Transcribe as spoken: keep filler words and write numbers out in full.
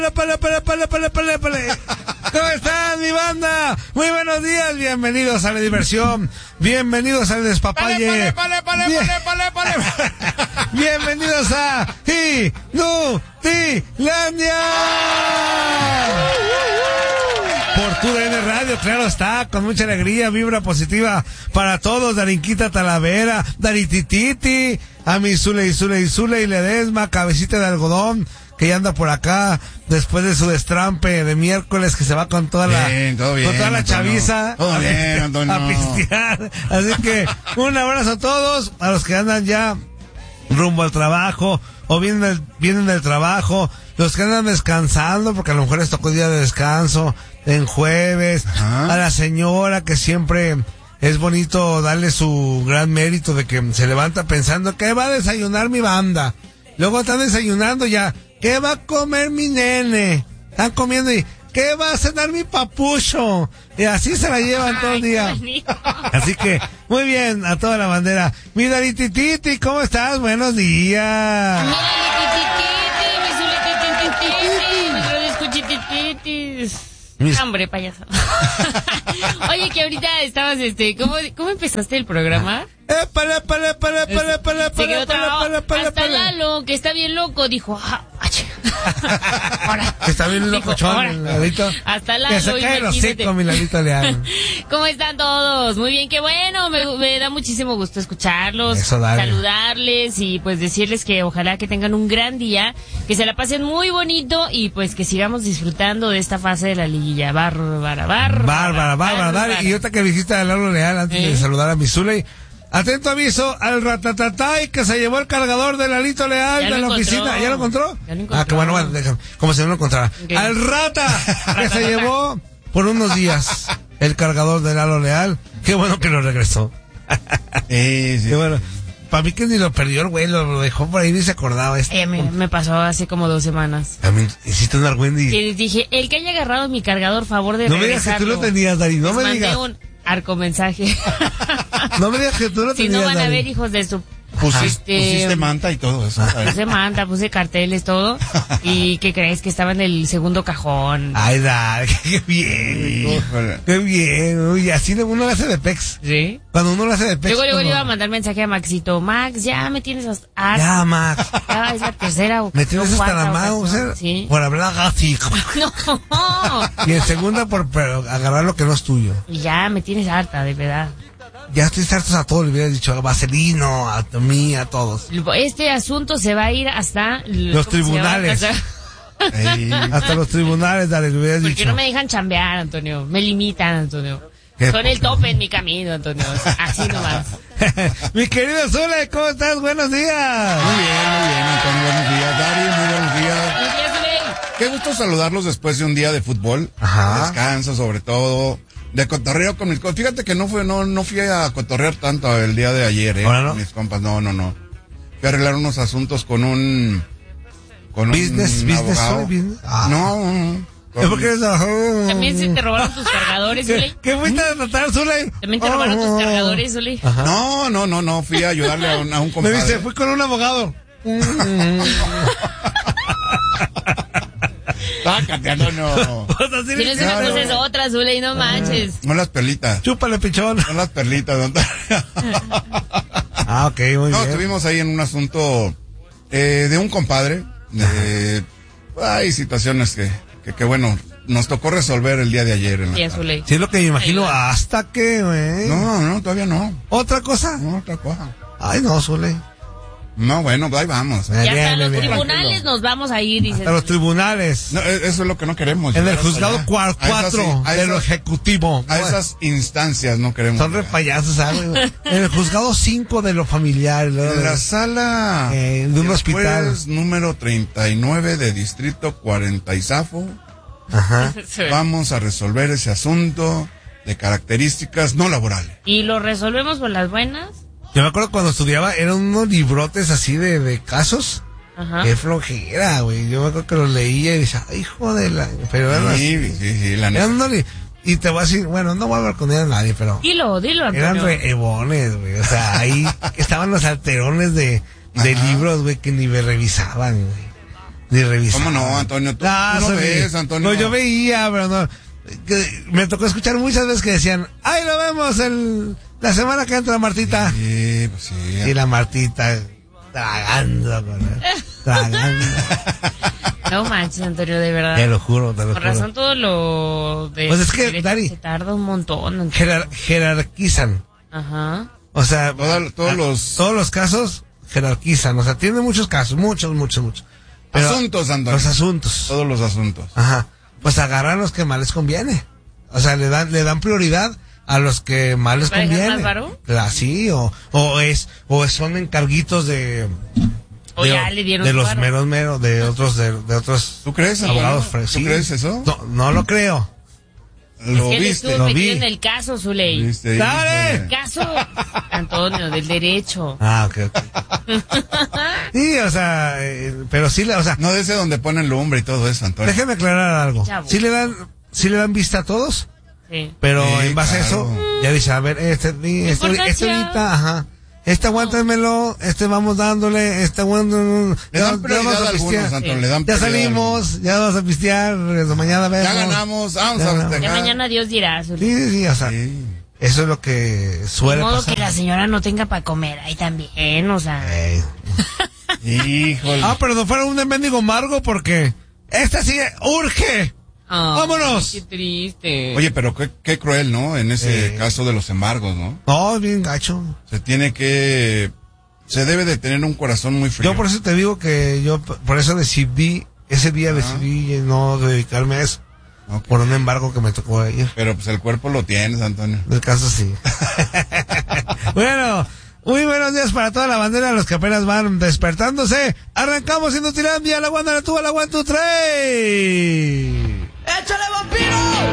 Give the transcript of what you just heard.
Pale, pale, pale, pale, pale, pale. ¿Cómo están, mi banda? Muy buenos días, bienvenidos a la diversión, bienvenidos al despapalle. Pale, pale, pale, pale, pale, pale, pale. Bienvenidos a Inutilandia. Por tu D N Radio, claro está, con mucha alegría, vibra positiva para todos, Darinquita Talavera, Daritititi, a mi Zule y Zule y Zule y Ledesma, cabecita de algodón, que ya anda por acá después de su destrampe de miércoles, que se va con toda la bien, todo bien, con toda la Antonio. chaviza Todo a, bien, pistear, a pistear. Así que un abrazo a todos, a los que andan ya rumbo al trabajo o vienen del, vienen del trabajo, los que andan descansando porque a lo mejor les tocó día de descanso en jueves. Ajá. A la señora que siempre es bonito darle su gran mérito de que se levanta pensando que va a desayunar mi banda, luego están desayunando ya, ¿qué va a comer mi nene? Están comiendo y ¿qué va a cenar mi papucho? Y así se la llevan todo el día. Así que, muy bien, a toda la bandera. Mi Daritititi, ¿cómo estás? Buenos días. Mi Daritititi, mis hambre, payaso. Oye, que ahorita estabas, este, ¿cómo, cómo empezaste el programa? Épale, épale, épale, épale, épale, épale, épale, épale, hasta Lalo, que está bien loco, dijo, ah, ahora. Está bien locochón, Lalito. Hasta Lalo, que se cae los cinco, mi Lalito Leal. ¿Cómo están todos? Muy bien, qué bueno, me, me da muchísimo gusto escucharlos, Eso, saludarles y pues decirles que ojalá que tengan un gran día, que se la pasen muy bonito y pues que sigamos disfrutando de esta fase de la liguilla. Bárbara, bárbara. Bárbara, bárbara, bárbara. Y ahorita que dijiste a Lalo Leal, antes ¿Eh? de saludar a mi Zuley, atento aviso al ratatatay que se llevó el cargador de Lalito Leal de la oficina. ¿Ya lo encontró? Ya lo encontró. Ah, que bueno, bueno, déjame, como si no lo encontrara. Okay. Al rata que se llevó por unos días el cargador de Lalo Leal. Qué bueno que lo regresó. Sí, sí. Qué bueno. Para mí que ni lo perdió el güey, lo, lo dejó por ahí ni se acordaba. Este. Eh, me, me pasó hace como dos semanas. A mí hiciste un argüendi. Y dije, el que haya agarrado mi cargador, favor de no regresarlo. No me digas que tú lo tenías, Dari, no Les me digas. un arco mensaje. No me digas que tú lo si tenías, no van Dari. a ver, hijos de su... Pusiste, este, pusiste manta y todo eso. Puse manta, puse carteles, todo. ¿Y qué crees? Que estaba en el segundo cajón. Ay, Dari, qué bien. Qué bien. Uy, así uno lo hace de pex. ¿Sí? Cuando uno lo hace de pex. Luego, luego como... le iba a mandar mensaje a Maxito. Max, ya me tienes hasta... Ya, Max. Ya es la tercera o me tienes hasta la mano, ¿sí? Por hablar así. No. Y en segunda por pero, agarrar lo que no es tuyo. Y ya me tienes harta, de verdad. Ya estoy hartos a todos, le hubiera dicho a Vaselino, a mí, a todos. Este asunto se va a ir hasta... Los tribunales. Ey, hasta los tribunales, dale, le hubieras Porque dicho. no me dejan chambear, Antonio. Me limitan, Antonio. Son el tope en mi camino, Antonio. Así nomás. Mi querido Zule, ¿cómo estás? Buenos días. Muy bien, muy bien, Antonio. Buenos días, Dari. Muy buenos días. Buenos días, Zule. Qué gusto saludarlos después de un día de fútbol. Ajá. Descanso, sobre todo. De cotorreo con mis compas. Fíjate que no fui, no, no fui a cotorrear tanto el día de ayer, eh. ¿Ahora no? Con mis compas, no, no, no. Fui a arreglar unos asuntos con un, con business, un business, abogado. business. Ah. No, no. Es porque eres oh. También se te robaron tus cargadores, Zule. ¿Qué fuiste a tratar, Zule? También te robaron oh. tus cargadores, Zule. No, no, no, no. Fui a ayudarle a un, a un compadre. Me dice, fui con un abogado. Sácate, no, no. Tienes una claro. cosa es otra, Zule, y no manches. Son las perlitas. Chúpale, pichón. Son las perlitas, don Ah, ok, muy no, bien. estuvimos ahí en un asunto eh, de un compadre. De, hay situaciones que, que, que, bueno, nos tocó resolver el día de ayer. En la Sí, tarde. Zule. Sí, es lo que me imagino. ¿Hasta qué, güey? No, no, todavía no. ¿Otra cosa? No, otra cosa. Ay, no, Zule. No, bueno, ahí vamos. Y hasta Bien, los bien, bien. tribunales nos vamos a ir, dices. A los tribunales. No, eso es lo que no queremos. En el llegar hasta juzgado allá. cuatro A esas- a de lo esas- ejecutivo. A esas instancias no queremos. Son re llegar. payasos, ¿sabes? En el juzgado cinco de lo familiar. ¿no? En la sala Eh, de un después, hospital. número treinta y nueve de distrito cuarenta y Zafo. Ajá. Sí. Vamos a resolver ese asunto de características no laborales. Y lo resolvemos por las buenas. Yo me acuerdo cuando estudiaba, eran unos librotes así de, de casos. Ajá. Qué flojera, güey. Yo me acuerdo que los leía y decía, ay, hijo de la... Pero eran Sí, así. sí, sí, la Eran neta. unos li- Y te voy a decir, bueno, no voy a hablar con ella a nadie, pero... Dilo, dilo, Antonio. Eran reebones, güey. O sea, ahí estaban los alterones de, de Ajá. libros, güey, que ni me revisaban, güey. Ni revisaba. ¿Cómo no, Antonio? Tú, Ah, tú no soy- ves, Antonio. No, yo veía, pero no. Que me tocó escuchar muchas veces que decían, ¡ay, lo vemos el, la semana que entra Martita! Sí, pues sí. Y la Martita tragando, con él, tragando. No manches, Antonio, de verdad. Te lo juro, te lo Con juro. razón todo lo de... Pues es que, derecho Dari, se tarda un montón. Antonio. Jerar- jerarquizan. Ajá. O sea, Toda- todos a- los- todos los casos jerarquizan. O sea, tiene muchos casos, muchos, muchos, muchos. Pero Asuntos, Antonio. los asuntos. Todos los asuntos. Ajá. Pues agarran los que más les conviene. O sea, le dan, le dan prioridad a los que más les ¿Para dejar conviene. más varo? La, sí, o, o es, o son encarguitos de, O de, ya le dieron de su los varo. meros meros, de otros, de, de otros ¿Tú crees, Antonio? abogados. ¿Tú fre- sí. crees eso? No, no lo creo. Lo Que él viste. estuvo Lo metido vi. en el caso, Zuley. ¿Viste? ¡Dale! Caso, Antonio, del derecho. Ah, ok, ok. Sí, o sea, eh, pero sí, le- o sea, No de ese donde ponen lumbre y todo eso, Antonio. déjeme aclarar algo. Chavo. Sí le dan, sí le dan vista a todos, Sí. pero Sí, en base a claro. eso, ya dice, a ver, este, di- este, Importancia. este ahorita, ajá. Este aguántamelo, este vamos dándole, este aguántamelo. Le dan prioridad a algunos, Antonio. Le dan Ya prioridad a salimos, ya vamos a pistear, regreso, mañana algunos. vemos. Ya ganamos, vamos Ya a ganamos. festejar. Ya mañana Dios dirá, Zuley. Sí, sí, sí, o sea, Sí. eso es lo que De suele modo pasar. que la señora no tenga para comer ahí también, o sea. Ey. Híjole. Ah, pero no fuera un mendigo amargo porque esta sí urge. Ay, ¡Vámonos! Qué triste. Oye, pero qué, qué cruel, ¿no? En ese Sí. caso de los embargos, ¿no? No, bien gacho. Se tiene que... Se debe de tener un corazón muy frío. Yo por eso te digo que yo p- por eso decidí, ese día decidí no dedicarme a eso. Ok. Por un embargo que me tocó ir. Pero pues el cuerpo lo tienes, Antonio. Del caso sí. Bueno, muy buenos días para toda la bandera, los que apenas van despertándose. Arrancamos siendo Tirandia, la Wanda, la tuba, la one, two, three. ¡Échale, vampiro!